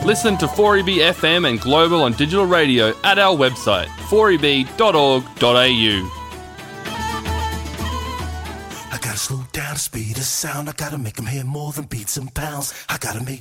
Listen to 4EB FM and Global on digital radio at our website, 4eb.org.au. I gotta slow down the speed of sound. I gotta make them hear more than beats and pounds. I gotta make